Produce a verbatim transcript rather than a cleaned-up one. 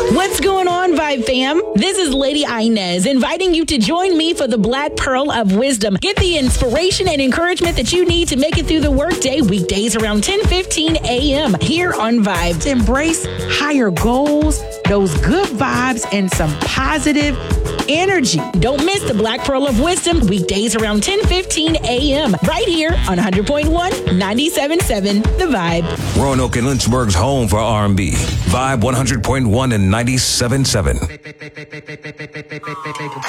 What's going on, Vibe fam? This is Lady Inez inviting you to join me for the Black Pearl of Wisdom. Get the inspiration and encouragement that you need to make it through the workday weekdays around ten fifteen a.m. here on Vibe. To embrace higher goals, those good vibes, and some positive energy. Don't miss the Black Pearl of Wisdom weekdays around ten fifteen a.m. right here on one hundred point one, ninety-seven point seven The Vibe. Roanoke and Lynchburg's home for R and B. Vibe one hundred point one and ninety-seven point seven.